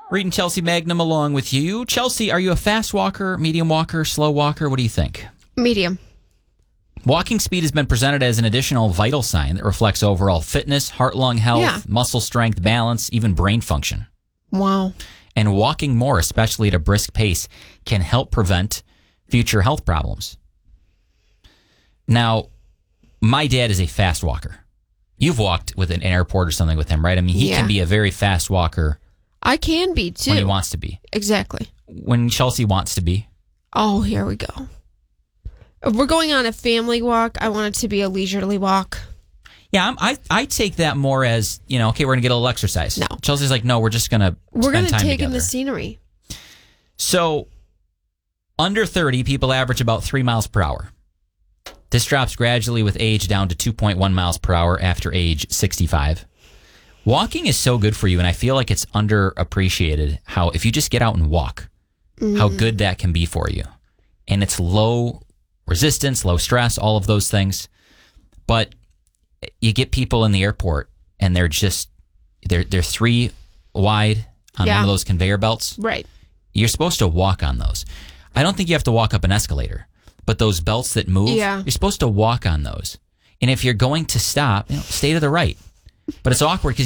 Reed and Chelsea Magnum along with you. Chelsea, are you a fast walker, medium walker, slow walker? What do you think? Medium. Walking speed has been presented as an additional vital sign that reflects overall fitness, heart-lung health, muscle strength, balance, even brain function. Wow. And walking more, especially at a brisk pace, can help prevent future health problems. Now, my dad is a fast walker. You've walked with an airport or something with him, right? I mean, he can be a very fast walker. I can be, too. When he wants to be. Exactly. When Chelsea wants to be. Oh, here we go. If we're going on a family walk, I want it to be a leisurely walk. Yeah, I take that more as, okay, we're going to get a little exercise. No. Chelsea's like, no, we're just going to We're going to take in the scenery. So, under 30, people average about 3 miles per hour. This drops gradually with age down to 2.1 miles per hour after age 65. Walking is so good for you, and I feel like it's underappreciated how if you just get out and walk, how good that can be for you. And it's low resistance, low stress, all of those things. But you get people in the airport, and they're 3 wide on one of those conveyor belts. Right. You're supposed to walk on those. I don't think you have to walk up an escalator, but those belts that move, you're supposed to walk on those. And if you're going to stop, stay to the right. But it's awkward because